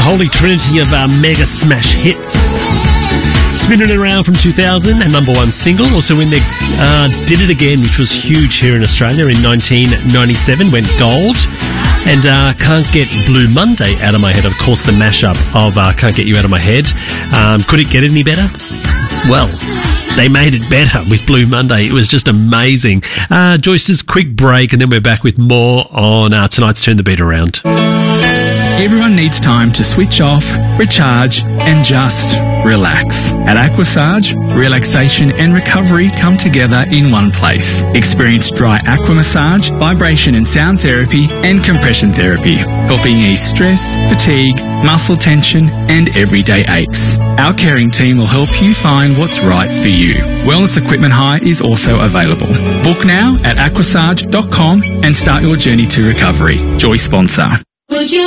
holy trinity of mega smash hits. Spinning around from 2000, a number one single. Also in there, Did It Again, which was huge here in Australia in 1997, went gold. And Can't Get Blue Monday out of my head. Of course, the mashup of Can't Get You Out of My Head. Could it get any better? Well, they made it better with Blue Monday. It was just amazing. Joyce's quick break, and then we're back with more on tonight's Turn the Beat Around. Everyone needs time to switch off, recharge, and just relax. At Aquasage, relaxation and recovery come together in one place. Experience dry aqua massage, vibration and sound therapy, and compression therapy, helping ease stress, fatigue, muscle tension, and everyday aches. Our caring team will help you find what's right for you. Wellness equipment hire is also available. Book now at aquasage.com and start your journey to recovery. Joy sponsor. Would you